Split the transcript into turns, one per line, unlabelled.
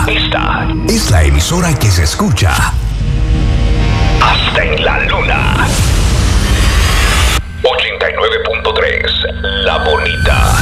Esta es la emisora que se escucha hasta en la luna. 89.3 La Bonita.